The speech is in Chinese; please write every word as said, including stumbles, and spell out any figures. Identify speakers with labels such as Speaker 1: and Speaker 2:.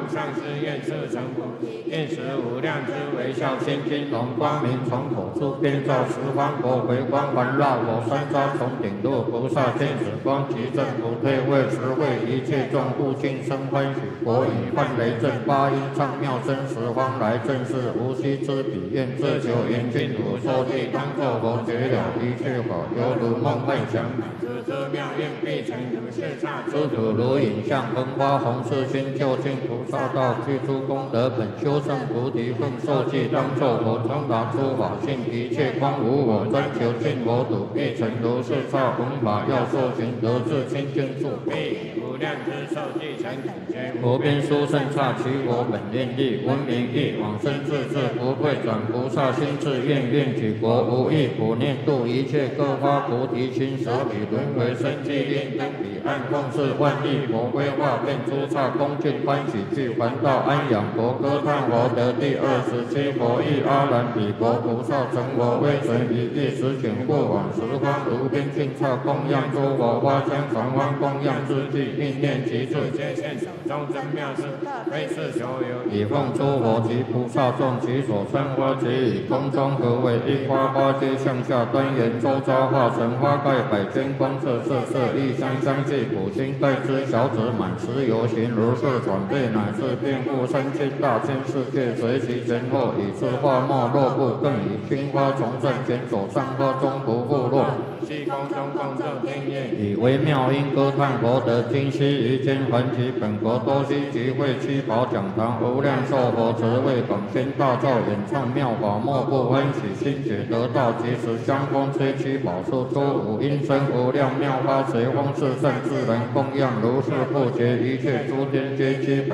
Speaker 1: 上师愿摄成佛，愿使无量之微笑心经龙光明从口出，遍照十方国，回光环绕我三匝从顶落菩萨见此光，即正不退，为实惠一切众护尽生欢喜。国以幻雷震八音唱妙声，十方来正是无息之彼，愿自求严净土，说地当作佛，觉了一切法，犹如梦幻想。此之妙愿必成如是刹，诸土如影像，恒花红世心，究竟菩萨道，具诸功德本，修正菩提分，受记当作佛，通达诸法性，一切光无我，专求尽我土，必成如是刹。弘法要受行，得自清净处，必无量之受记成等觉。无边殊胜刹，其我本愿力，闻名义，往生自治，不会转菩萨心智，愿愿举国无异，普念度一切各发菩提心，舍彼轮回生机，令登彼岸，共事万亿佛规划，遍诸刹恭敬欢喜，具还道安养佛，歌叹佛得第二十七佛意，阿难彼国菩萨成佛，威神一地十请过往十方，如边境刹供养诸佛，花香常欢供养之际，命念其处，皆现手中真妙事，非是所有，以奉诸佛及菩萨众，其所穿花皆以空中合为一花，花皆向下端严，周遭化成花盖百千光，色色色异香香气，普心待之小子满持游行，如是转变，乃至遍覆三千大千世界，随其前后，以是花没落不，更以青花从正前手上花中不复落，虚空中共振天乐，以微妙音歌叹佛得今昔于间，还其本国多悉集会七宝讲堂，无量寿佛慈为广宣大照，演唱妙法，莫不欢喜心觉得道，即时香风吹七宝树，诸五音声无量妙法，随风是圣自然供养，如是不绝一切诸天皆悉本